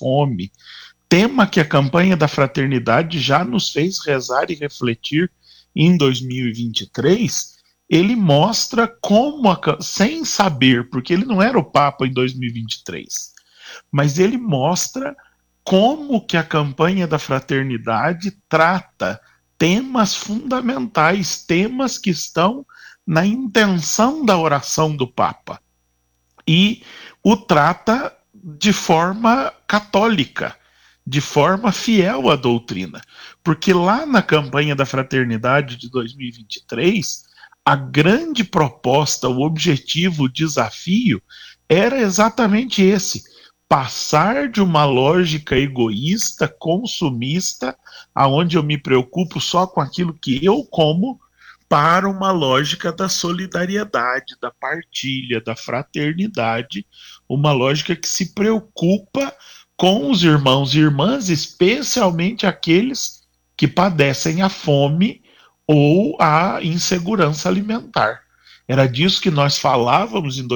fome, tema que a campanha da fraternidade já nos fez rezar e refletir em 2023, ele mostra como, sem saber, porque ele não era o Papa em 2023, mas ele mostra como que a campanha da fraternidade trata temas fundamentais, temas que estão na intenção da oração do Papa, e o trata de forma católica, de forma fiel à doutrina, porque lá na campanha da fraternidade de 2023, a grande proposta, o objetivo, o desafio era exatamente esse: passar de uma lógica egoísta, consumista, aonde eu me preocupo só com aquilo que eu como, para uma lógica da solidariedade, da partilha, da fraternidade, uma lógica que se preocupa com os irmãos e irmãs, especialmente aqueles que padecem a fome ou a insegurança alimentar. Era disso que nós falávamos em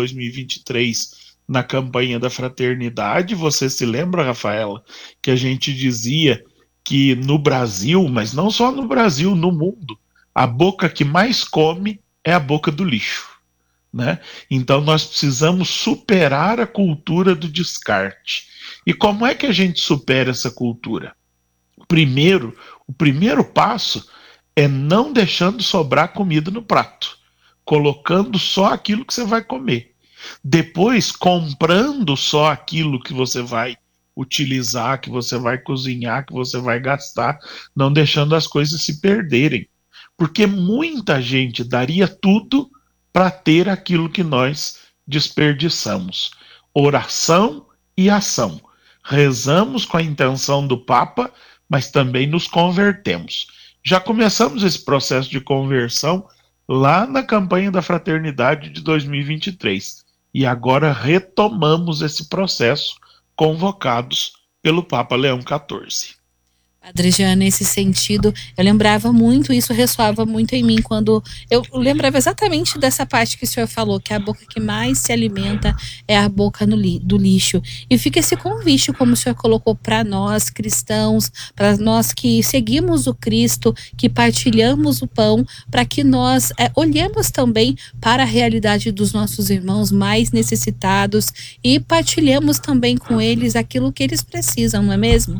2023 na campanha da fraternidade. Você se lembra, Rafaela, que a gente dizia que no Brasil, mas não só no Brasil, no mundo, a boca que mais come é a boca do lixo, né? Então nós precisamos superar a cultura do descarte. E como é que a gente supera essa cultura? Primeiro, o primeiro passo é não deixando sobrar comida no prato, colocando só aquilo que você vai comer. Depois, comprando só aquilo que você vai utilizar, que você vai cozinhar, que você vai gastar, não deixando as coisas se perderem. Porque muita gente daria tudo para ter aquilo que nós desperdiçamos. Oração e ação. Rezamos com a intenção do Papa, mas também nos convertemos. Já começamos esse processo de conversão lá na campanha da fraternidade de 2023. E agora retomamos esse processo, convocados pelo Papa Leão XIV. Padre Jean, nesse sentido, eu lembrava muito, isso ressoava muito em mim quando eu lembrava exatamente dessa parte que o senhor falou, que a boca que mais se alimenta é a boca do lixo. E fica esse convite, como o senhor colocou, para nós cristãos, para nós que seguimos o Cristo, que partilhamos o pão, para que nós olhemos também para a realidade dos nossos irmãos mais necessitados e partilhemos também com eles aquilo que eles precisam, não é mesmo?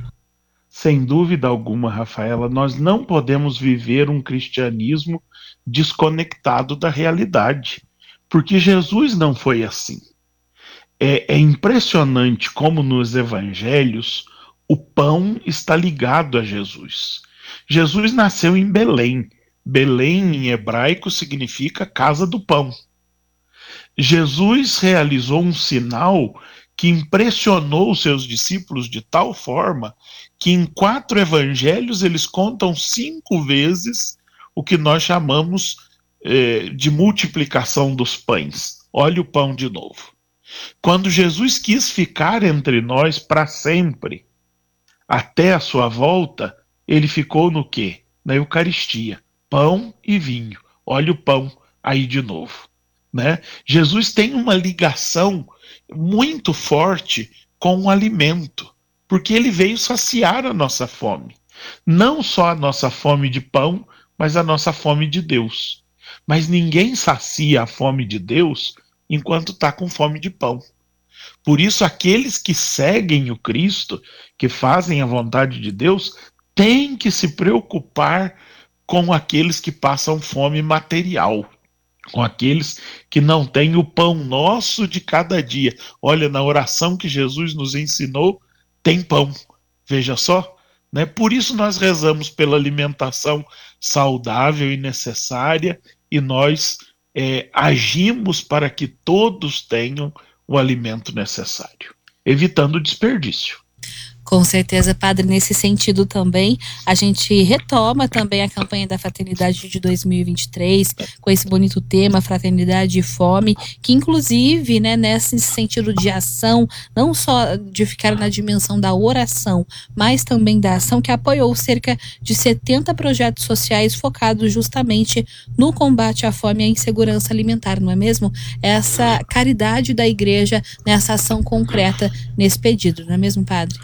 Sem dúvida alguma, Rafaela, nós não podemos viver um cristianismo desconectado da realidade, porque Jesus não foi assim. É impressionante como nos evangelhos o pão está ligado a Jesus. Jesus nasceu em Belém. Belém, em hebraico, significa casa do pão. Jesus realizou um sinal que impressionou os seus discípulos de tal forma que em 4 evangelhos eles contam 5 vezes o que nós chamamos de multiplicação dos pães. Olha o pão de novo. Quando Jesus quis ficar entre nós para sempre, até a sua volta, ele ficou no quê? Na Eucaristia, pão e vinho. Olha o pão aí de novo, né? Jesus tem uma ligação muito forte com o alimento, porque ele veio saciar a nossa fome. Não só a nossa fome de pão, mas a nossa fome de Deus. Mas ninguém sacia a fome de Deus enquanto está com fome de pão. Por isso, aqueles que seguem o Cristo, que fazem a vontade de Deus, têm que se preocupar com aqueles que passam fome material, com aqueles que não têm o pão nosso de cada dia. Olha, na oração que Jesus nos ensinou, tem pão. Veja só, né? Por isso nós rezamos pela alimentação saudável e necessária, e nós agimos para que todos tenham o alimento necessário, evitando o desperdício. Com certeza, padre, nesse sentido também, a gente retoma também a campanha da Fraternidade de 2023, com esse bonito tema, Fraternidade e Fome, que inclusive, né, nesse sentido de ação, não só de ficar na dimensão da oração, mas também da ação, que apoiou cerca de 70 projetos sociais focados justamente no combate à fome e à insegurança alimentar, não é mesmo? Essa caridade da igreja nessa ação concreta, nesse pedido, não é mesmo, padre?